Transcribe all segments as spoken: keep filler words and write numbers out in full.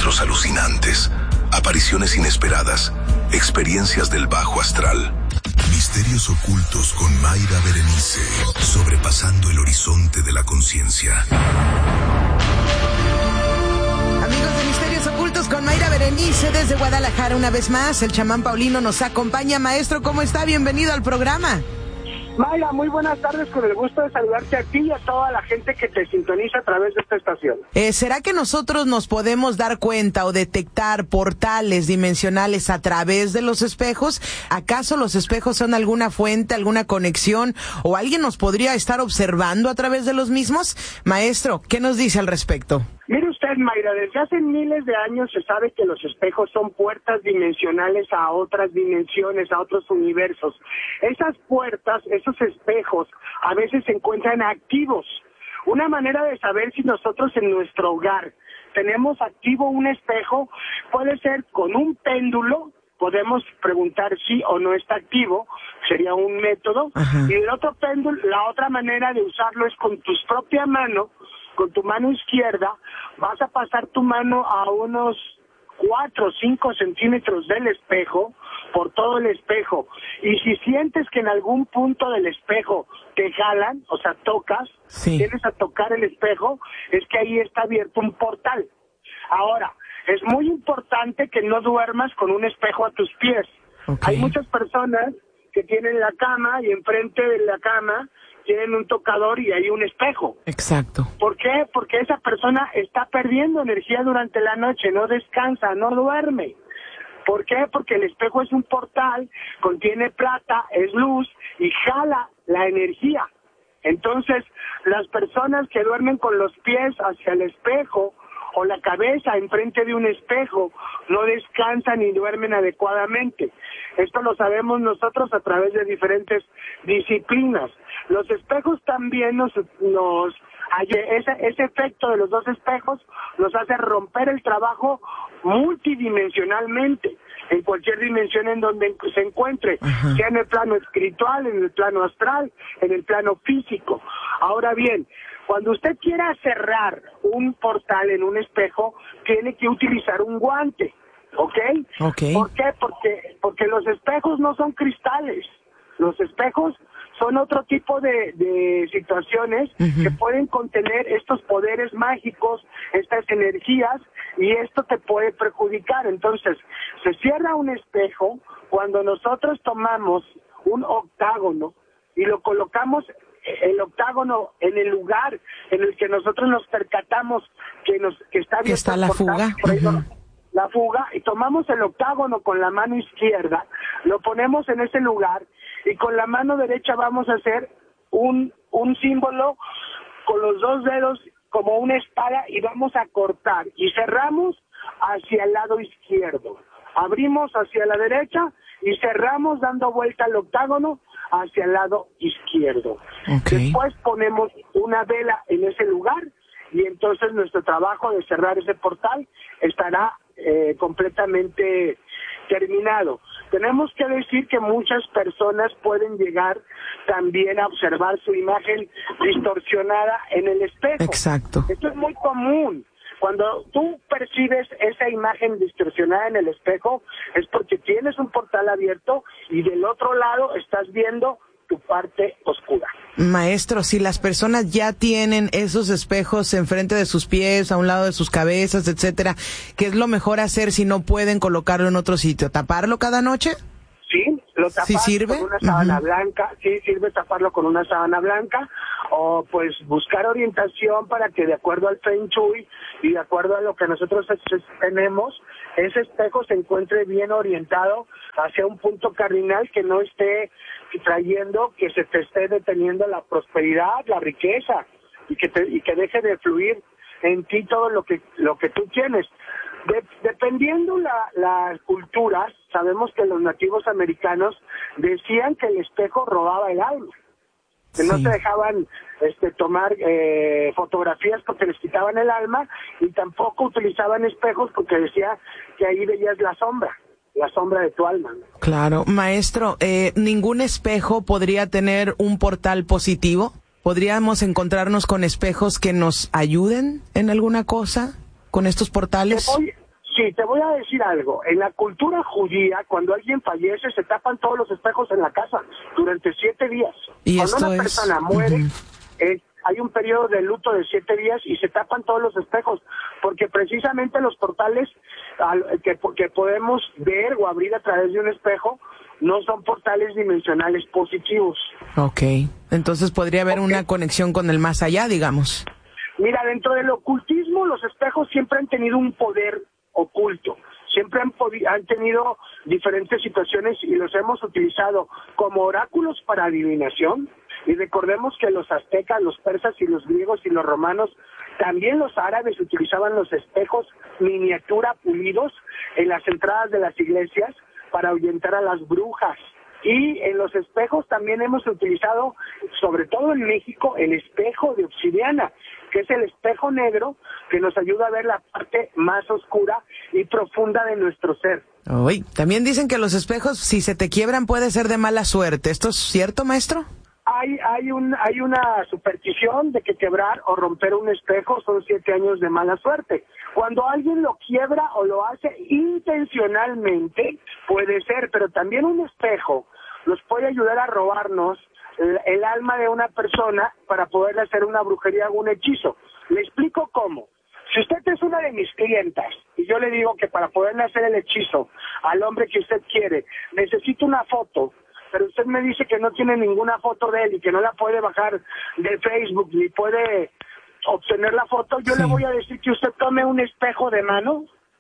encuentros alucinantes, apariciones inesperadas, experiencias del bajo astral. Misterios ocultos con Mayra Berenice, sobrepasando el horizonte de la conciencia. Amigos de Misterios Ocultos con Mayra Berenice desde Guadalajara, una vez más, el chamán Paulino nos acompaña. Maestro, ¿cómo está? Bienvenido al programa. Mayra, muy buenas tardes, con el gusto de saludarte a ti y a toda la gente que te sintoniza a través de esta estación. Eh, ¿Será que nosotros nos podemos dar cuenta o detectar portales dimensionales a través de los espejos? ¿Acaso los espejos son alguna fuente, alguna conexión, o alguien nos podría estar observando a través de los mismos? Maestro, ¿qué nos dice al respecto? Mire usted, Mayra, desde hace miles de años se sabe que los espejos son puertas dimensionales a otras dimensiones, a otros universos. Esas puertas, esos espejos, a veces se encuentran activos. Una manera de saber si nosotros en nuestro hogar tenemos activo un espejo puede ser con un péndulo. Podemos preguntar sí o no está activo, sería un método. Ajá. Y el otro péndulo, la otra manera de usarlo es con tu propia mano. Con tu mano izquierda vas a pasar tu mano a unos cuatro o cinco centímetros del espejo, por todo el espejo. Y si sientes que en algún punto del espejo te jalan, o sea, tocas, sí. Tienes a tocar el espejo, es que ahí está abierto un portal. Ahora, es muy importante que no duermas con un espejo a tus pies. Okay. Hay muchas personas que tienen la cama y enfrente de la cama tienen un tocador y hay un espejo. Exacto. ¿Por qué? Porque esa persona está perdiendo energía durante la noche, no descansa, no duerme. ¿Por qué? Porque el espejo es un portal, contiene plata, es luz y jala la energía. Entonces, las personas que duermen con los pies hacia el espejo o la cabeza enfrente de un espejo no descansan ni duermen adecuadamente. Esto lo sabemos nosotros a través de diferentes disciplinas. Los espejos también nos, nos ese, ese efecto de los dos espejos nos hace romper el trabajo multidimensionalmente, en cualquier dimensión en donde se encuentre, uh-huh. sea en el plano espiritual, en el plano astral, en el plano físico. Ahora bien, cuando usted quiera cerrar un portal en un espejo, tiene que utilizar un guante, ¿ok? Okay. ¿Por qué? Porque, porque los espejos no son cristales. Los espejos son otro tipo de, de situaciones uh-huh. que pueden contener estos poderes mágicos, estas energías, y esto te puede perjudicar. Entonces, se cierra un espejo cuando nosotros tomamos un octágono y lo colocamos el octágono en el lugar en el que nosotros nos percatamos que nos que está abierto está la fuga uh-huh. la fuga, y tomamos el octágono con la mano izquierda, lo ponemos en ese lugar y con la mano derecha vamos a hacer un un símbolo con los dos dedos como una espada y vamos a cortar y cerramos hacia el lado izquierdo, abrimos hacia la derecha y cerramos dando vuelta al octágono hacia el lado izquierdo. Okay. Después ponemos una vela en ese lugar y entonces nuestro trabajo de cerrar ese portal estará eh, completamente terminado. Tenemos que decir que muchas personas pueden llegar también a observar su imagen distorsionada en el espejo. Exacto. Esto es muy común. Cuando tú percibes esa imagen distorsionada en el espejo, es porque tienes un portal abierto y del otro lado estás viendo tu parte oscura. Maestro, si las personas ya tienen esos espejos enfrente de sus pies, a un lado de sus cabezas, etcétera, ¿qué es lo mejor hacer si no pueden colocarlo en otro sitio? ¿Taparlo cada noche? Sí, lo tapas ¿Sí sirve? con una sábana uh-huh. blanca, sí sirve taparlo con una sábana blanca, o pues buscar orientación para que de acuerdo al Feng Shui y de acuerdo a lo que nosotros tenemos, ese espejo se encuentre bien orientado hacia un punto cardinal que no esté trayendo, que se te esté deteniendo la prosperidad, la riqueza, y que te, y que deje de fluir en ti todo lo que lo que tú tienes. De, dependiendo la, las culturas, sabemos que los nativos americanos decían que el espejo robaba el alma, que sí. no se dejaban este, tomar eh, fotografías porque les quitaban el alma, y tampoco utilizaban espejos porque decía que ahí veías la sombra, la sombra de tu alma. Claro, maestro, eh, ¿ningún espejo podría tener un portal positivo? ¿Podríamos encontrarnos con espejos que nos ayuden en alguna cosa con estos portales? Te voy, Sí, te voy a decir algo. En la cultura judía, cuando alguien fallece, se tapan todos los espejos en la casa durante siete días. Y Cuando esto una es... persona muere, Uh-huh. eh, hay un periodo de luto de siete días y se tapan todos los espejos, porque precisamente los portales al, que, que podemos ver o abrir a través de un espejo no son portales dimensionales positivos. Ok, entonces podría haber okay. una conexión con el más allá, digamos. Mira, dentro del ocultismo, los espejos siempre han tenido un poder oculto. Siempre han, podi- han tenido diferentes situaciones y los hemos utilizado como oráculos para adivinación. Y recordemos que los aztecas, los persas y los griegos y los romanos, también los árabes utilizaban los espejos miniatura pulidos en las entradas de las iglesias para ahuyentar a las brujas. Y en los espejos también hemos utilizado, sobre todo en México, el espejo de obsidiana, que es el espejo negro que nos ayuda a ver la parte más oscura y profunda de nuestro ser. Uy, también dicen que los espejos, si se te quiebran, puede ser de mala suerte. ¿Esto es cierto, maestro? Hay, hay, un, hay una superstición de que quebrar o romper un espejo son siete años de mala suerte. Cuando alguien lo quiebra o lo hace intencionalmente, puede ser, pero también un espejo nos puede ayudar a robarnos el, el alma de una persona para poderle hacer una brujería o un hechizo. Le explico cómo. Si usted es una de mis clientas y yo le digo que para poderle hacer el hechizo al hombre que usted quiere, necesito una foto, pero usted me dice que no tiene ninguna foto de él y que no la puede bajar de Facebook ni puede obtener la foto, yo sí. le voy a decir que usted tome un espejo de mano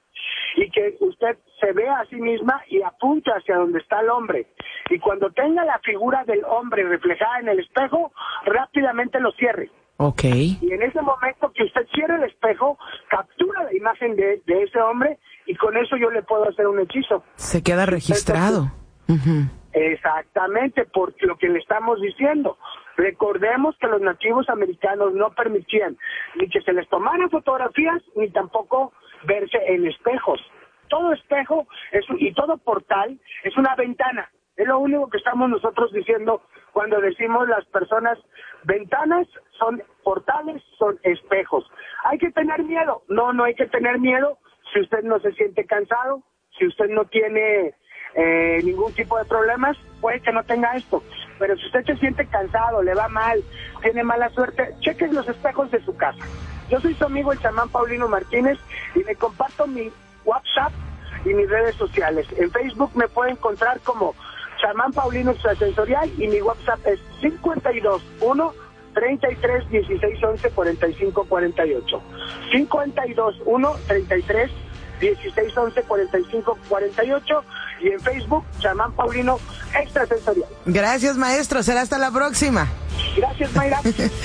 y que usted se vea a sí misma y apunte hacia donde está el hombre. Y cuando tenga la figura del hombre reflejada en el espejo, rápidamente lo cierre. Okay. Y en ese momento que usted cierre el espejo, captura la imagen de, de ese hombre y con eso yo le puedo hacer un hechizo. Se queda registrado. Uh-huh. Exactamente, por lo que le estamos diciendo. Recordemos que los nativos americanos no permitían ni que se les tomaran fotografías ni tampoco verse en espejos. Todo espejo es un, y todo portal es una ventana. Es lo único que estamos nosotros diciendo cuando decimos las personas ventanas son portales, son espejos. ¿Hay que tener miedo? No, no hay que tener miedo si usted no se siente cansado, si usted no tiene eh, ningún tipo de problemas, puede que no tenga esto. Pero si usted se siente cansado, le va mal, tiene mala suerte, chequen los espejos de su casa. Yo soy su amigo el chamán Paulino Martínez y le comparto mi WhatsApp y mis redes sociales. En Facebook me puede encontrar como chamán Paulino Extrasensorial y mi WhatsApp es cincuenta y dos uno, treinta y tres, dieciséis, once, cuarenta y cinco, cuarenta y ocho. cincuenta y dos uno, treinta y tres, dieciséis, once, cuarenta y cinco, cuarenta y ocho y en Facebook chamán Paulino Extrasensorial. Gracias, maestro. Será hasta la próxima. Gracias, Mayra.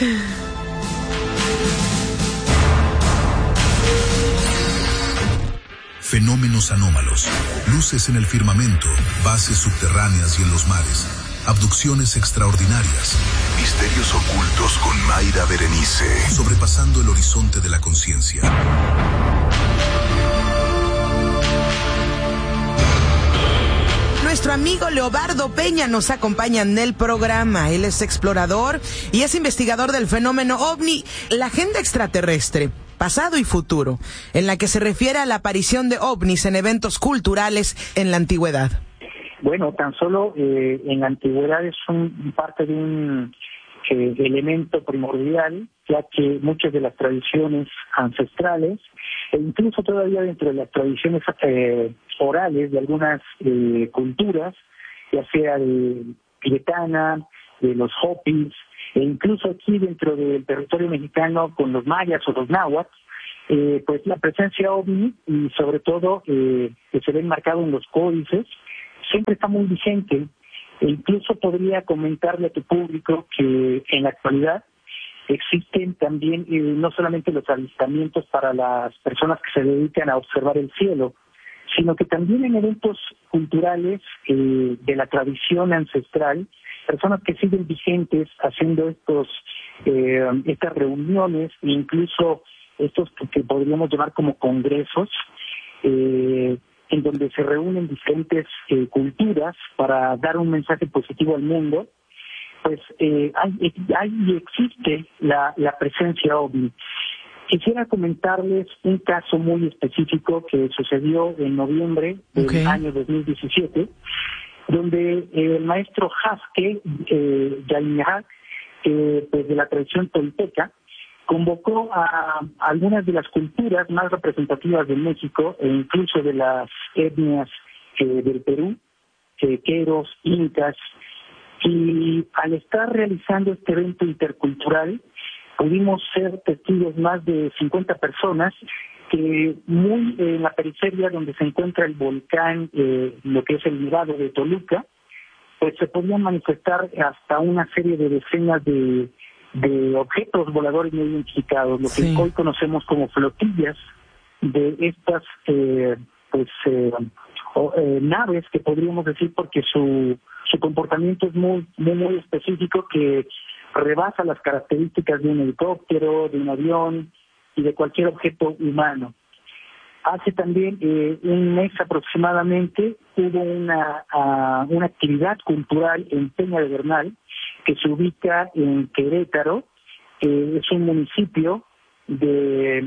Fenómenos anómalos, luces en el firmamento, bases subterráneas y en los mares, abducciones extraordinarias, misterios ocultos con Mayra Berenice, sobrepasando el horizonte de la conciencia. Nuestro amigo Leobardo Peña nos acompaña en el programa. Él es explorador y es investigador del fenómeno OVNI, la agenda extraterrestre, pasado y futuro, en la que se refiere a la aparición de ovnis en eventos culturales en la antigüedad. Bueno, tan solo eh, en la antigüedad es un, parte de un eh, elemento primordial, ya que muchas de las tradiciones ancestrales, e incluso todavía dentro de las tradiciones eh, orales de algunas eh, culturas, ya sea de tibetana, de los hopis, e incluso aquí dentro del territorio mexicano con los mayas o los náhuatl, eh, pues la presencia ovni y sobre todo eh, que se ve enmarcado en los códices, siempre está muy vigente. E incluso podría comentarle a tu público que en la actualidad existen también eh, no solamente los avistamientos para las personas que se dedican a observar el cielo, sino que también en eventos culturales eh, de la tradición ancestral, personas que siguen vigentes haciendo estos eh, estas reuniones e incluso estos que, que podríamos llamar como congresos, eh, en donde se reúnen diferentes eh, culturas para dar un mensaje positivo al mundo, pues eh, hay, hay y existe la, la presencia ovni. Quisiera comentarles un caso muy específico que sucedió en noviembre del okay. año dos mil diecisiete, donde el maestro Jasque eh, Yainac, eh, pues de la tradición tolteca, convocó a algunas de las culturas más representativas de México e incluso de las etnias eh, del Perú, eh, queros, incas, y al estar realizando este evento intercultural pudimos ser testigos más de cincuenta personas que muy en la periferia donde se encuentra el volcán, eh, lo que es el Nevado de Toluca, pues se podían manifestar hasta una serie de decenas de, de objetos voladores no identificados, lo que sí. hoy conocemos como flotillas de estas eh, pues eh, o, eh, naves que podríamos decir porque su su comportamiento es muy muy muy específico que rebasa las características de un helicóptero, de un avión y de cualquier objeto humano. Hace también eh, un mes aproximadamente hubo una uh, una actividad cultural en Peña de Bernal que se ubica en Querétaro, eh, es un municipio de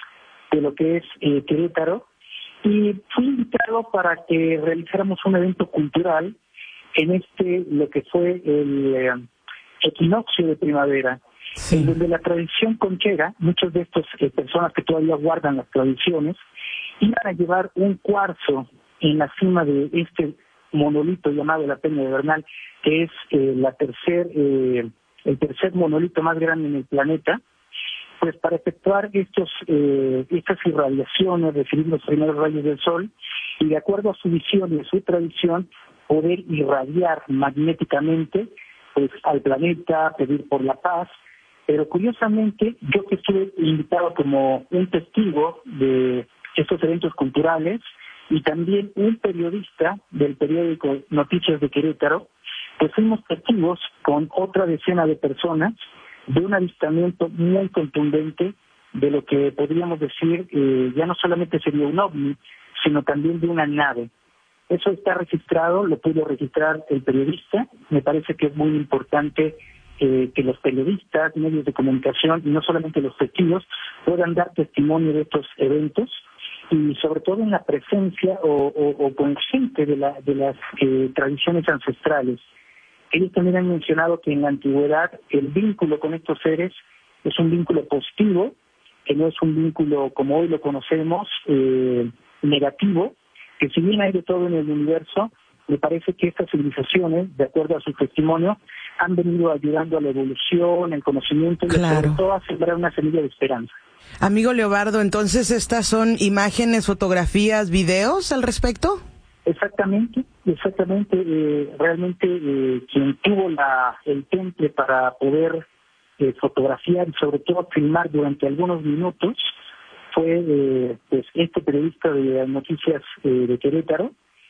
de lo que es eh, Querétaro, y fui invitado para que realizáramos un evento cultural en este, lo que fue el eh, equinoccio de primavera, sí. en donde la tradición conchera, muchas de estas eh, personas que todavía guardan las tradiciones, iban a llevar un cuarzo en la cima de este monolito llamado la Peña de Bernal, que es eh, la tercer, eh, el tercer monolito más grande en el planeta, pues para efectuar estos eh, estas irradiaciones, recibir los primeros rayos del sol, y de acuerdo a su visión y a su tradición, poder irradiar magnéticamente pues al planeta, pedir por la paz. Pero curiosamente, yo que estuve invitado como un testigo de estos eventos culturales y también un periodista del periódico Noticias de Querétaro, pues fuimos testigos con otra decena de personas de un avistamiento muy contundente de lo que podríamos decir eh, ya no solamente sería un ovni, sino también de una nave. Eso está registrado, lo pudo registrar el periodista. Me parece que es muy importante eh, que los periodistas, medios de comunicación y no solamente los testigos puedan dar testimonio de estos eventos y sobre todo en la presencia o, o, o consciente de, la, de las eh, tradiciones ancestrales. Ellos también han mencionado que en la antigüedad el vínculo con estos seres es un vínculo positivo, que no es un vínculo como hoy lo conocemos, eh, negativo, que si bien hay de todo en el universo, me parece que estas civilizaciones, de acuerdo a su testimonio, han venido ayudando a la evolución, el conocimiento y claro. sobre todo a sembrar una semilla de esperanza. Amigo Leobardo, entonces estas son imágenes, fotografías, videos al respecto. Exactamente, exactamente. Eh, realmente eh, quien tuvo la, el temple para poder eh, fotografiar y sobre todo filmar durante algunos minutos fue eh, pues este periodista de las Noticias eh, de Querétaro,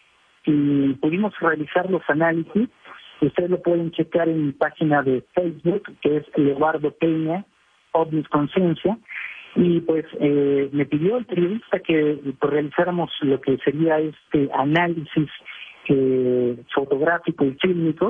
y pudimos realizar los análisis. Ustedes lo pueden checar en mi página de Facebook, que es Leobardo Peña, OVNIS Conciencia. Y pues eh, me pidió el periodista que pues, realizáramos lo que sería este análisis eh, fotográfico y fílmico,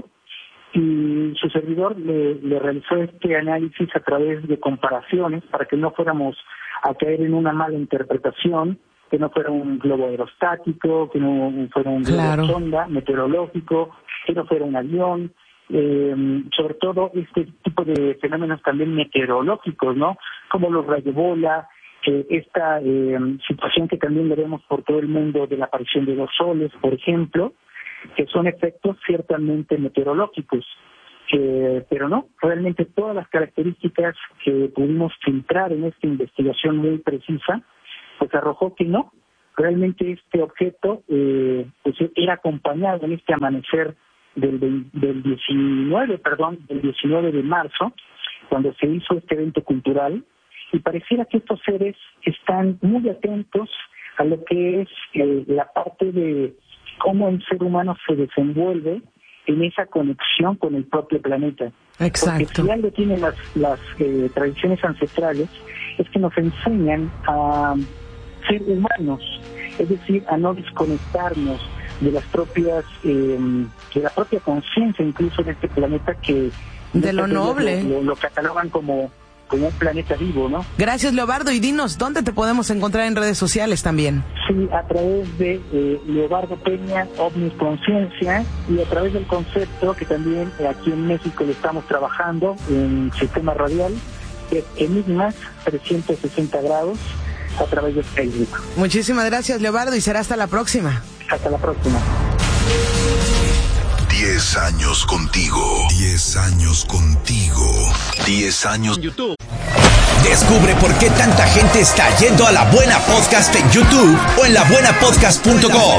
y su servidor le, le realizó este análisis a través de comparaciones para que no fuéramos a caer en una mala interpretación, que no fuera un globo aerostático, que no fuera un globo claro. sonda meteorológico, que no fuera un avión. Eh, sobre todo este tipo de fenómenos también meteorológicos, ¿no? Como los rayobola, eh, esta eh, situación que también veremos por todo el mundo de la aparición de dos soles, por ejemplo, que son efectos ciertamente meteorológicos. Eh, pero no, realmente todas las características que pudimos filtrar en esta investigación muy precisa, pues arrojó que no, realmente este objeto eh, pues era acompañado en este amanecer Del, del diecinueve, perdón, del diecinueve de marzo, cuando se hizo este evento cultural, y pareciera que estos seres están muy atentos a lo que es eh, la parte de cómo el ser humano se desenvuelve en esa conexión con el propio planeta. Exacto. Porque si algo tienen las, las eh, tradiciones ancestrales, es que nos enseñan a ser humanos, es decir, a no desconectarnos de las propias eh, de la propia conciencia incluso de este planeta que de lo noble lo, lo, lo catalogan como como un planeta vivo, ¿no? Gracias, Leobardo, y dinos, ¿dónde te podemos encontrar en redes sociales también? Sí, a través de eh, Leobardo Peña, OVNIS Conciencia, y a través del concepto que también eh, aquí en México le estamos trabajando en sistema radial, que es Enigmas trescientos sesenta grados, a través de Facebook. Muchísimas gracias, Leobardo, y será hasta la próxima. Hasta la próxima. Diez años contigo. Diez años contigo. Diez años. YouTube. Descubre por qué tanta gente está yendo a La Buena Podcast en YouTube o en la buena podcast punto com.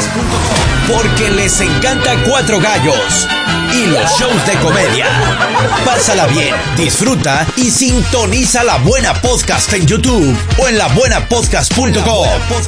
Porque les encanta Cuatro Gallos y los shows de comedia. Pásala bien, disfruta y sintoniza La Buena Podcast en YouTube o en la buena podcast punto com.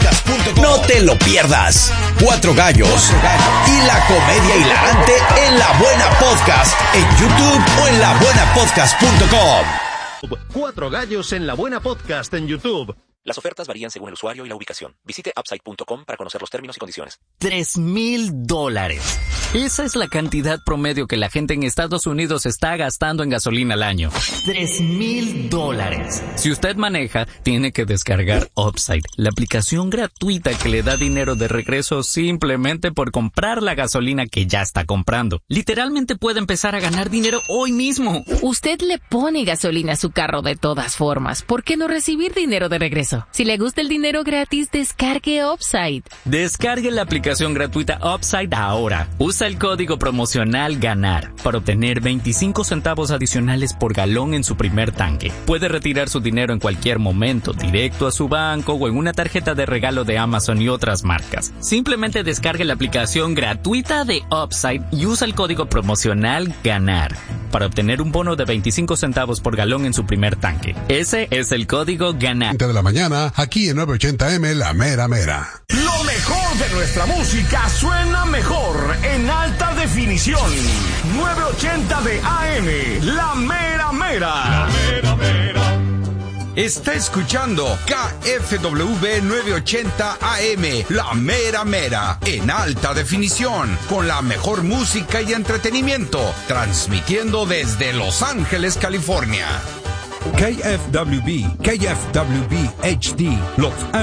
No te lo pierdas. Cuatro Gallos y la comedia hilarante en La Buena Podcast en YouTube o en la buena podcast punto com. Cuatro Gallos en La Buena Podcast en YouTube. Las ofertas varían según el usuario y la ubicación. Visite upside punto com para conocer los términos y condiciones. Tres mil dólares. Esa es la cantidad promedio que la gente en Estados Unidos está gastando en gasolina al año. Tres mil dólares. Si usted maneja, tiene que descargar Upside, la aplicación gratuita que le da dinero de regreso simplemente por comprar la gasolina que ya está comprando. Literalmente puede empezar a ganar dinero hoy mismo. Usted le pone gasolina a su carro de todas formas. ¿Por qué no recibir dinero de regreso? Si le gusta el dinero gratis, descargue Upside. Descargue la aplicación gratuita Upside ahora. Usa el código promocional GANAR para obtener veinticinco centavos adicionales por galón en su primer tanque. Puede retirar su dinero en cualquier momento, directo a su banco o en una tarjeta de regalo de Amazon y otras marcas. Simplemente descargue la aplicación gratuita de Upside y usa el código promocional GANAR para obtener un bono de veinticinco centavos por galón en su primer tanque. Ese es el código GANAR. de la mañana, aquí en novecientos ochenta eme, La Mera Mera. Lo mejor de nuestra música suena mejor en alta definición. novecientos ochenta de A M, La Mera Mera. La Mera Mera. Está escuchando K F W novecientos ochenta A M, La Mera Mera, en alta definición, con la mejor música y entretenimiento, transmitiendo desde Los Ángeles, California. K F W B, K F W B H D, Los